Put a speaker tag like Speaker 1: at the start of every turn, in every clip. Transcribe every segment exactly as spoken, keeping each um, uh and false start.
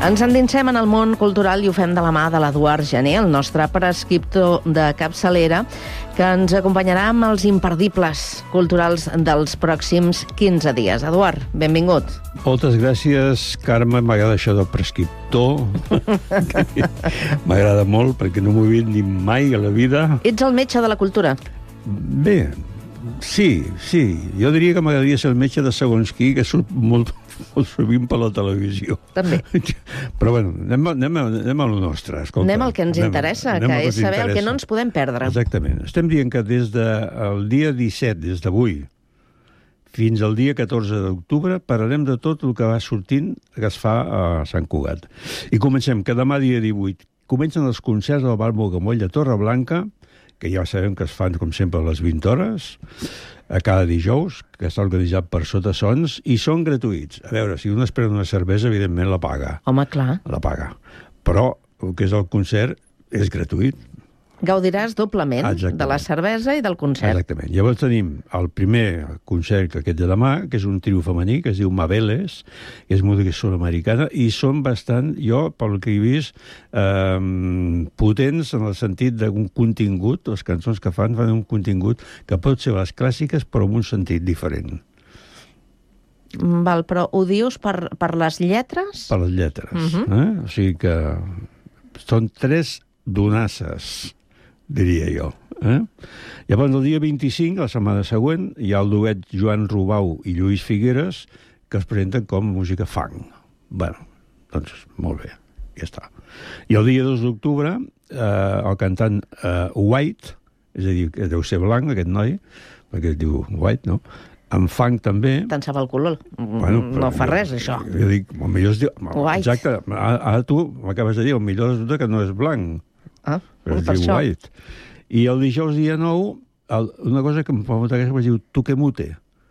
Speaker 1: Ens endinsem en el món cultural i ho fem de la mà de l'Eduard Gené, el nostre prescriptor de capçalera, que ens acompanyarà amb els imperdibles culturals dels pròxims quinze dies. Eduard, benvingut.
Speaker 2: Moltes gràcies, Carme. M'agrada això del prescriptor. M'agrada molt, perquè no m'ho he dit ni mai a la vida.
Speaker 1: Ets el metge de la cultura?
Speaker 2: Bé, sí, sí. Jo diria que m'agradaria ser el metge de segons qui, que surt molt, molt sovint per la televisió.
Speaker 1: També.
Speaker 2: Però bueno, anem, anem, anem a lo nostre. Escolta,
Speaker 1: anem al que ens
Speaker 2: anem,
Speaker 1: interessa,
Speaker 2: anem
Speaker 1: que
Speaker 2: que
Speaker 1: és saber
Speaker 2: interessa.
Speaker 1: el que no ens podem perdre.
Speaker 2: Exactament. Estem dient que des del dia disset, des d'avui, fins al dia catorze d'octubre, parlarem de tot el que va sortint, que es fa a Sant Cugat. I comencem, que demà, dia divuit, comencen els concerts del Bar Bocamoll de Torreblanca, que ja sabem que es fan, com sempre, a les vint hores, a cada dijous, que està organitzat per Sota Sons, i són gratuïts. A veure, si un espera una cervesa, evidentment la paga.
Speaker 1: Home, clar.
Speaker 2: La paga. Però el que és el concert és gratuït.
Speaker 1: Gaudiràs doblement
Speaker 2: Exactament.
Speaker 1: de la cervesa i del concert.
Speaker 2: Exactament. Llavors tenim el primer concert, que aquest de demà, que és un trio femení, que es diu Mabeles, que és música sud-americana, i són bastant, jo, pel que he vist, eh, potents en el sentit d'un contingut, les cançons que fan, fan un contingut que pot ser les clàssiques, però amb un sentit diferent.
Speaker 1: Val, però ho dius per, per les lletres?
Speaker 2: Per les lletres.
Speaker 1: Uh-huh.
Speaker 2: eh? O sigui que són tres donasses, diria jo. Eh? Llavors, el dia vint-i-cinc, la setmana següent, hi ha el duet Joan Rubau i Lluís Figueres, que es presenten com música funk. Bueno, doncs, molt bé, ja està. I el dia dos d'octubre, eh, el cantant eh, White, és a dir, que deu ser blanc, aquest noi, perquè es diu White, no?, en funk també.
Speaker 1: Te'n sap el color.
Speaker 2: Bueno,
Speaker 1: no fa
Speaker 2: jo,
Speaker 1: res, això.
Speaker 2: Jo dic, el millor es diu...
Speaker 1: White.
Speaker 2: Exacte, ara tu m'acabes de dir, el millor resulta que no és blanc,
Speaker 1: Ah,
Speaker 2: però es
Speaker 1: per
Speaker 2: diu
Speaker 1: això.
Speaker 2: White. I el dijous dia nou, el, una cosa que em fa molta gràcia, es diu Tukemute.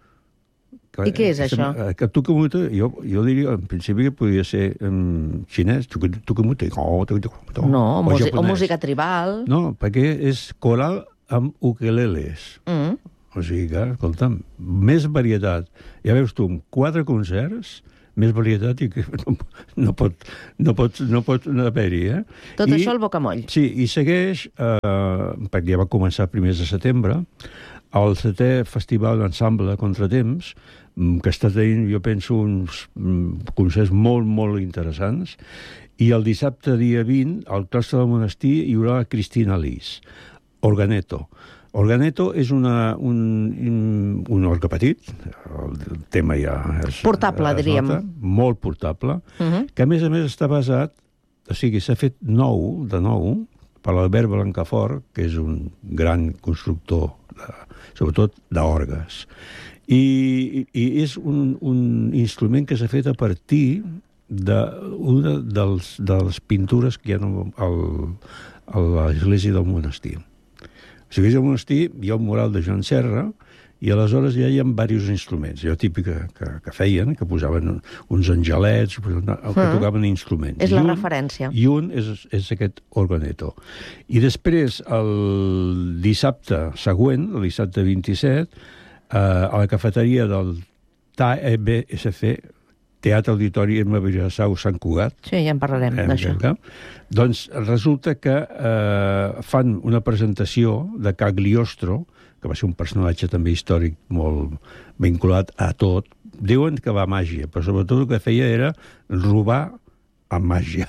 Speaker 1: I què és això?
Speaker 2: Que Tukemute, jo, jo diria, en principi, que podria ser en xinès, Tuke- Tukemute. Oh,
Speaker 1: No, o, música, o
Speaker 2: japonès.
Speaker 1: música tribal.
Speaker 2: No, perquè és coral amb ukeleles.
Speaker 1: Mm.
Speaker 2: O sigui que, escolta'm, més varietat. Ja veus tu, amb quatre concerts, més varietat i que no, no pot, no pot, no pot haver-hi, eh?
Speaker 1: Tot
Speaker 2: I,
Speaker 1: això al Bocamoll.
Speaker 2: Sí, i segueix, eh, perquè ja va començar a primers de setembre, el setè Festival d'Ensemble de Contratemps, que està tenint, jo penso, uns concerts molt, molt interessants, i el dissabte, dia vint, al claustre del monestir, hi haurà Cristina Lis, Organeto. Organeto és una, un, un, un orgue petit, el tema ja és...
Speaker 1: Portable,
Speaker 2: es
Speaker 1: diríem.
Speaker 2: nota, molt portable,
Speaker 1: Uh-huh.
Speaker 2: que a més a més està basat, o sigui, s'ha fet nou, de nou, per l'Albert Blancafort, que és un gran constructor, de, sobretot d'orgues. I, i, i és un, un instrument que s'ha fet a partir d'una de les pintures que hi ha al, a l'església del monestir. A l'església del monestir hi ha un mural de Joan Serra i aleshores ja hi ha diversos instruments, allò típic que, que, que feien, que posaven uns angelets, que
Speaker 1: Mm.
Speaker 2: tocaven instruments.
Speaker 1: És la
Speaker 2: I un,
Speaker 1: referència.
Speaker 2: I un és, és aquest organeto. I després, el dissabte següent, el dissabte vint-i-set, eh, a la cafeteria del T A E B S C, Teatre Auditori Emma Vilassau Sant Cugat,
Speaker 1: Sí, ja en parlarem
Speaker 2: eh,
Speaker 1: d'això.
Speaker 2: que- doncs resulta que eh, fan una presentació de Cagliostro, que va ser un personatge també històric molt vinculat a tot. Diuen que va a màgia, però sobretot el que feia era robar amb màgia.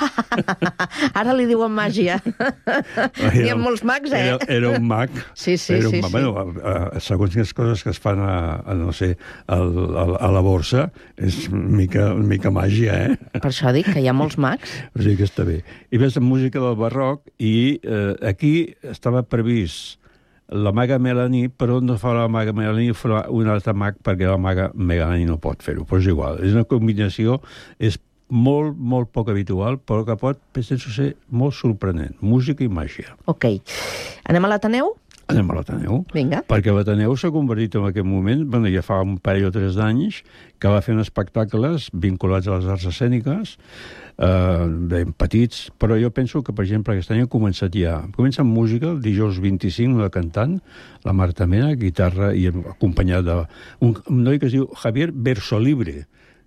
Speaker 1: Ara li diuen màgia. Hi ha molts mags, eh?
Speaker 2: Era, era un mag.
Speaker 1: Sí, sí,
Speaker 2: era un
Speaker 1: sí,
Speaker 2: mag.
Speaker 1: sí.
Speaker 2: Bueno, a, a, segons les coses que es fan a, a no sé, a, a, a la borsa, és una mica, una mica màgia, eh?
Speaker 1: Per això dic que hi ha molts mags.
Speaker 2: O sigui que està bé. I ves amb música del barroc i eh, aquí estava previst la maga Melanie, però no fa la maga Melanie, farà un altre mag perquè la maga Melanie no pot fer-ho. Però és igual, és una combinació, és molt, molt poc habitual, però que pot, penso ser, molt sorprenent. Música i màgia.
Speaker 1: Ok. Anem a l'Ateneu?
Speaker 2: Anem a l'Ateneu.
Speaker 1: Vinga.
Speaker 2: Perquè l'Ateneu s'ha convertit en aquest moment, bueno, ja fa un parell o tres d'anys, que va fent espectacles vinculats a les arts escèniques, eh, ben petits, però jo penso que, per exemple, aquest any ha començat ja. Comença amb música, el dijous vint-i-cinc, una cantant, la Marta Mena, guitarra, i acompanyada d'un un noi que es diu Javier Versolibre,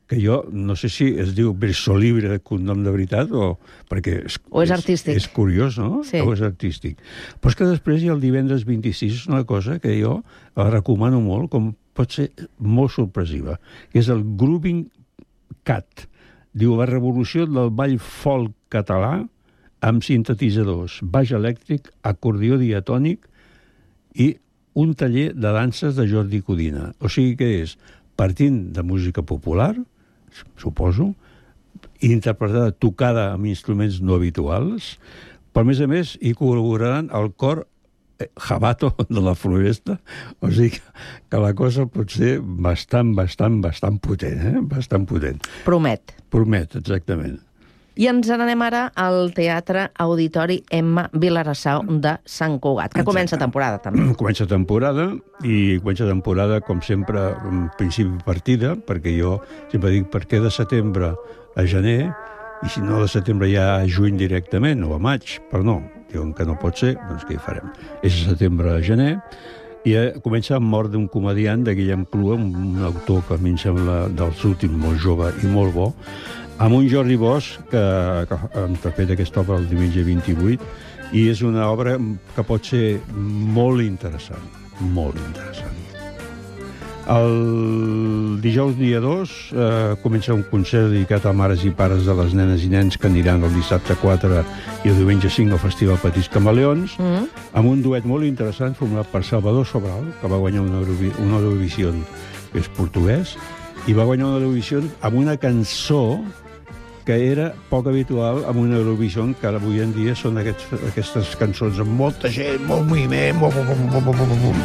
Speaker 2: que jo no sé si es diu verso libre de cognom de veritat o... perquè és,
Speaker 1: o és artístic.
Speaker 2: És, és curiós, no?
Speaker 1: Sí.
Speaker 2: O és artístic. Però és que després hi ha el divendres vint-i-sis, és una cosa que jo la recomano molt, com pot ser molt sorpresiva, que és el Grooving Cat. Diu, la revolució del ball folk català amb sintetitzadors, baix elèctric, acordió diatònic i un taller de danses de Jordi Codina. O sigui que és partint de música popular, suposo, interpretada, tocada amb instruments no habituals, però a més a més hi col·laboraran el cor Jabato de la Floresta, o sigui que la cosa pot ser bastant, bastant, bastant potent, eh? Bastant potent.
Speaker 1: Promet.
Speaker 2: Promet, exactament.
Speaker 1: I ens n'anem ara al Teatre Auditori Emma Vilarassau de Sant Cugat, que comença temporada, també.
Speaker 2: Comença temporada, i comença temporada, com sempre, en principi partida, perquè jo sempre dic, per què de setembre a gener, i si no de setembre ja a juny directament, o a maig, però no, diuen que no pot ser, doncs què hi farem? És a setembre a gener, i comença amb Mort d'un comediant de Guillem Clua, un autor que a mi em sembla dels últims, molt jove i molt bo, amb un Jordi Bosch que, que interpreta aquesta obra el diumenge vint-i-vuit, i és una obra que pot ser molt interessant, molt interessant. El dijous dia dos eh, comença un concert dedicat a mares i pares de les nenes i nens que aniran el dissabte quatre i el diumenge cinc al Festival Petits Camaleons, mm. amb un duet molt interessant format per Salvador Sobral, que va guanyar una, Eurovi una Eurovision, que és portuguès, i va guanyar una Eurovision amb una cançó que era poc habitual amb una Eurovision, que ara avui en dia són aquests, aquestes cançons amb molta gent, molt moviment, bum, bum, bum, bum, bum, bum.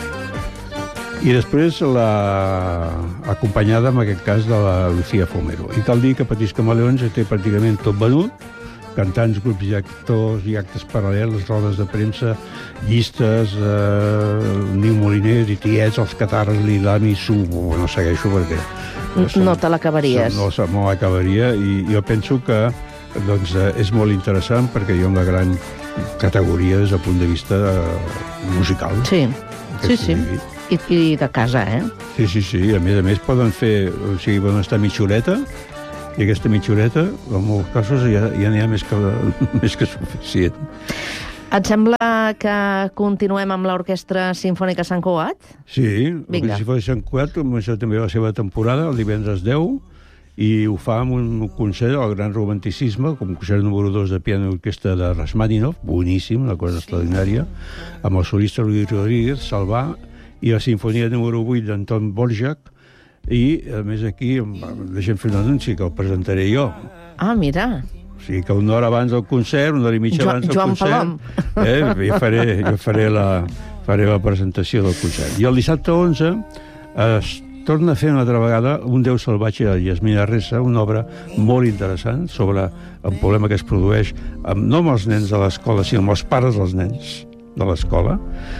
Speaker 2: I després la acompanyada, en aquest cas, de la Lucía Fomero. I cal dir que Petits Camaleons té pràcticament tot venut, cantants, grups i actors i actes paral·lels, rodes de premsa, llistes, eh, Niu Moliner, i tiets, els catarres, l'Ilami, Su... No segueixo perquè...
Speaker 1: Som, no te l'acabaries.
Speaker 2: No, no l'acabaria, i jo penso que doncs, és molt interessant perquè hi ha una gran categoria des del punt de vista musical.
Speaker 1: Sí, sí, sí. I, I de casa, eh?
Speaker 2: Sí, sí, sí. A més a més poden fer... O sigui, poden estar mitja horeta, i aquesta mitja horeta, en molts casos, ja, ja n'hi ha més que, més que suficient.
Speaker 1: Et sembla que continuem amb l'Orquestra Simfònica Sant Cugat?
Speaker 2: Sí, l'Orquestra Simfònica Sant Cugat comença també la seva temporada, el divendres deu, i ho fa amb un concert al Gran Romanticisme, com concert número dos de piano i orquestra de Rachmaninoff, boníssim, una cosa sí. extraordinària, amb el solista Luis Rodríguez, Salvà, i la sinfonia número vuit d'Anton Dvořák, i, a més, aquí, deixem fer un anunci, que el presentaré jo.
Speaker 1: Ah, mira...
Speaker 2: O sigui que una hora abans del concert, una hora i mitja abans del
Speaker 1: Joan
Speaker 2: concert... Eh, jo faré, jo faré, la, faré la presentació del concert. I el dissabte onze es torna a fer una altra vegada Un Déu salvatge de Yasmina Ressa, una obra molt interessant sobre el problema que es produeix amb, no amb els nens de l'escola, sinó amb els pares dels nens de l'escola,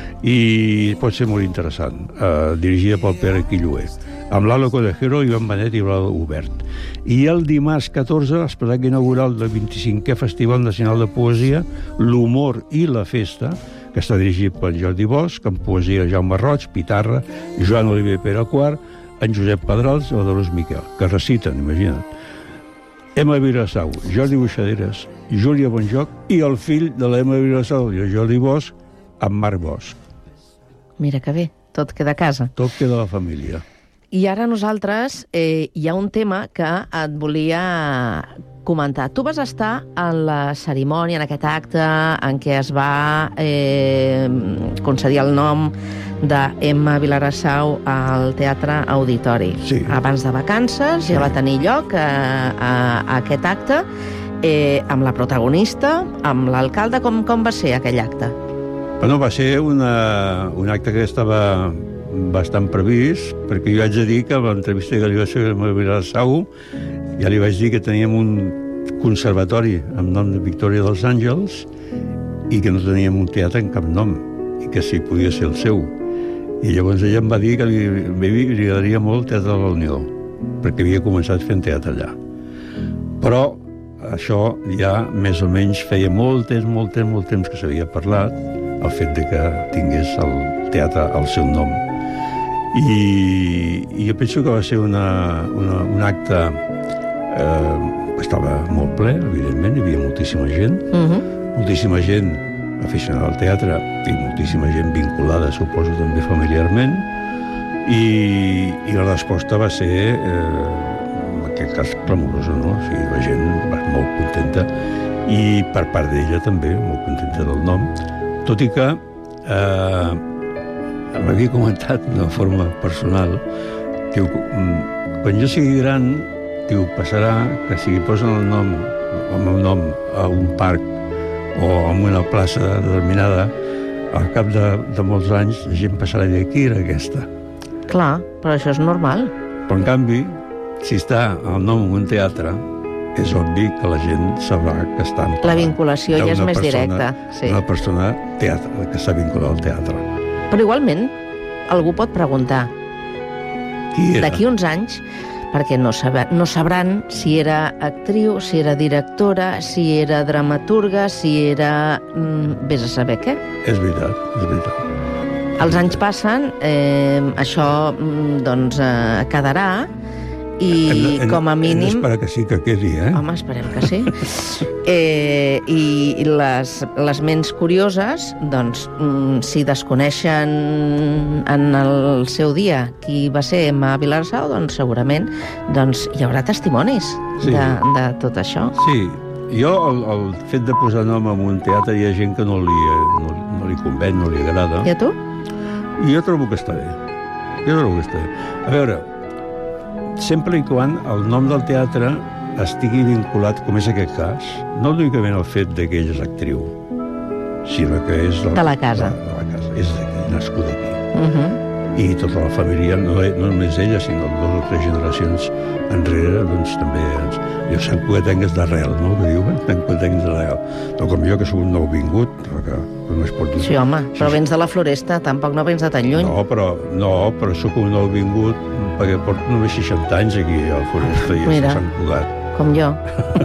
Speaker 2: i pot ser molt interessant, eh, dirigida pel Pere Quillué, amb l'Alo Codejero, Ivan Benet i Blau Obert. I el dimarts catorze, l'espectacle inaugural del vint-i-cinquè Festival Nacional de Poesia, L'Humor i la Festa, que està dirigit per Jordi Bosch, amb poesia Jaume Roig, Pitarra, Joan Oliver Pere Quart, en Josep Pedrals i la Dolors Miquel, que reciten, imagina't. Emma Vilarassau, Jordi Buixaderes, Júlia Bonjoc i el fill de l'Emma Vilarassau, Jordi Bosch, amb Marc Bosch.
Speaker 1: Mira que bé, tot queda a casa.
Speaker 2: Tot queda a la família.
Speaker 1: I ara nosaltres, eh, hi ha un tema que et volia comentar. Tu vas estar en la cerimònia, en aquest acte en què es va eh, concedir el nom d'Emma Vilarassau al Teatre Auditori.
Speaker 2: Sí.
Speaker 1: Abans de vacances sí. ja va tenir lloc a, a, a aquest acte eh, amb la protagonista, amb l'alcalde. Com, com va ser aquell acte?
Speaker 2: Bueno, va ser una, un acte que estava bastant previst, perquè jo haig de dir que a l'entrevista que li va fer a Vilarassau ja li vaig dir que teníem un conservatori amb nom de Victòria dels Àngels i que no teníem un teatre en cap nom, i que sí, podia ser el seu. I llavors ella em va dir que li, li agradaria molt el Teatre de la Unió, perquè havia començat fent teatre allà. Però això ja més o menys feia molt temps, molt temps, molt temps que s'havia parlat, el fet de que tingués el teatre al seu nom. I, i jo penso que va ser una, una, un acte eh, que estava molt ple, evidentment, hi havia moltíssima gent, uh-huh. moltíssima gent aficionada al teatre i moltíssima gent vinculada, suposo, també familiarment, i, i la resposta va ser, eh, en aquest cas, clamorosa, no? O sigui, la gent va molt contenta, i per part d'ella també, molt contenta del nom, tot i que eh, m'havia comentat d'una forma personal, diu, quan jo sigui gran, diu, passarà que si posen el nom, el meu nom a un parc o a una plaça determinada, al cap de, de molts anys la gent passarà a dir qui era aquesta.
Speaker 1: Clar, però això és normal.
Speaker 2: Però en canvi, si està el nom en un teatre, és obvi que la gent sabrà que està en
Speaker 1: la vinculació ja és més
Speaker 2: persona,
Speaker 1: directa. Sí.
Speaker 2: Una persona teatre, que està vinculada al teatre.
Speaker 1: Però igualment, algú pot preguntar d'aquí uns anys, perquè no, saber, no sabran si era actriu, si era directora, si era dramaturga, si era... Mm, vés a saber què.
Speaker 2: És veritat, és veritat.
Speaker 1: Els anys passen, eh, això doncs eh, quedarà, i
Speaker 2: hem de, hem,
Speaker 1: com a mínim...
Speaker 2: Hem d'esperar que sí que quedi, eh?
Speaker 1: Home, esperem que sí. eh, I les, les ments curioses, doncs, si desconeixen en el seu dia qui va ser Emma Vilarsau, doncs segurament doncs, hi haurà testimonis sí. de, de tot això.
Speaker 2: Sí, jo el, el fet de posar nom en un teatre hi ha gent que no li, no, no li conven, no li agrada.
Speaker 1: I a tu?
Speaker 2: I jo trobo que està bé. Jo trobo que està bé. A veure, sempre i quan el nom del teatre estigui vinculat, com és aquest cas, no únicament el fet que ella és actriu, sinó que és... El,
Speaker 1: de la casa.
Speaker 2: De, de la casa. És d'aquí, nascut aquí.
Speaker 1: Uh-huh.
Speaker 2: I tota la família, no, no només ella, sinó dues o tres generacions enrere, doncs també... Jo Sant Cugatenc és d'arrel, no? Que diuen, Sant Cugatenc és d'arrel. No com jo, que soc un nouvingut, que no es pot dir.
Speaker 1: Sí, home, però vens de la Floresta, tampoc no vens de tan lluny.
Speaker 2: No, però, no, però sóc un nouvingut perquè porto només seixanta anys aquí a la Floresta i a Sant Cugat.
Speaker 1: Com jo.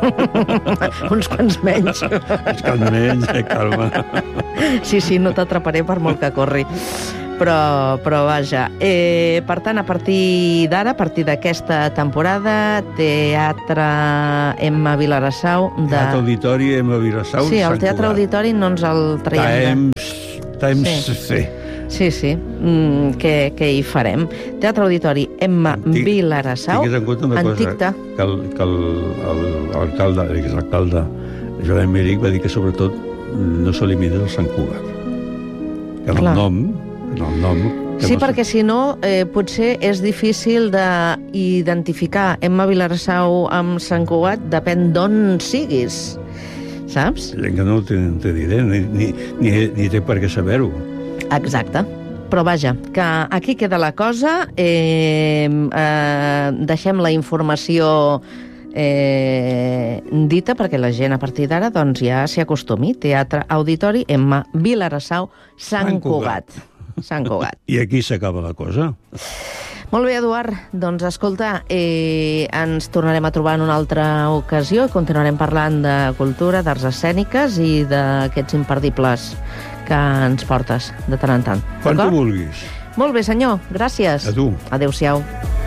Speaker 1: Uns quants menys.
Speaker 2: Uns quants menys, eh, calma.
Speaker 1: Sí, sí, no t'atraparé per molt que corri. Però, però vaja. Eh, per tant, a partir d'ara, a partir d'aquesta temporada, Teatre Emma Vilarsau... De...
Speaker 2: Teatre Auditori Emma Vilarsau.
Speaker 1: Sí, el Teatre Auditori no ens el traiem.
Speaker 2: Temps, temps
Speaker 1: sí.
Speaker 2: C.
Speaker 1: Sí, sí, mm, què, què hi farem? Teatre Auditori Emma Antic, Vilarsau.
Speaker 2: Tingues en compte una
Speaker 1: Antic-te.
Speaker 2: cosa, que l'alcalde, l'exalcalde Joan Emeric va dir que sobretot no s'elimina el Sant Cugat. Que en el nom... En el nom
Speaker 1: sí,
Speaker 2: no
Speaker 1: perquè si no, eh, potser és difícil d'identificar Emma Vilarsau amb Sant Cugat, depèn d'on siguis, saps?
Speaker 2: Gent que no té, té idea, ni, ni, ni, ni té per què saber-ho.
Speaker 1: Exacte. Però vaja, que aquí queda la cosa, eh, eh, deixem la informació eh, dita perquè la gent a partir d'ara doncs, ja s'hi acostumi. Teatre Auditori Emma Vilarsau, Sant, Sant Cugat. Cugat. Sant Cugat.
Speaker 2: I aquí s'acaba la cosa.
Speaker 1: Molt bé, Eduard. Doncs escolta, eh, ens tornarem a trobar en una altra ocasió i continuarem parlant de cultura, d'arts escèniques i d'aquests imperdibles que ens portes de tant en tant.
Speaker 2: Quan tu vulguis.
Speaker 1: Molt bé, senyor. Gràcies.
Speaker 2: A tu.
Speaker 1: Adéu-siau.